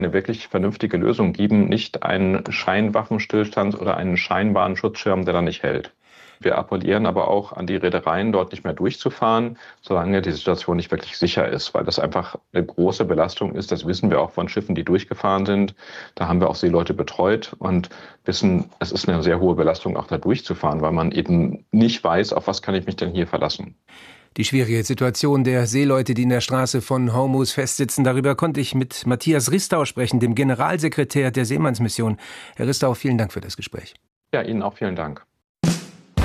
eine wirklich vernünftige Lösung geben, nicht einen Scheinwaffenstillstand oder einen scheinbaren Schutzschirm, der dann nicht hält. Wir appellieren aber auch an die Reedereien, dort nicht mehr durchzufahren, solange die Situation nicht wirklich sicher ist, weil das einfach eine große Belastung ist. Das wissen wir auch von Schiffen, die durchgefahren sind. Da haben wir auch Seeleute betreut und wissen, es ist eine sehr hohe Belastung, auch da durchzufahren, weil man eben nicht weiß, auf was kann ich mich denn hier verlassen. Die schwierige Situation der Seeleute, die in der Straße von Hormuz festsitzen, darüber konnte ich mit Matthias Ristau sprechen, dem Generalsekretär der Seemannsmission. Herr Ristau, vielen Dank für das Gespräch. Ja, Ihnen auch vielen Dank.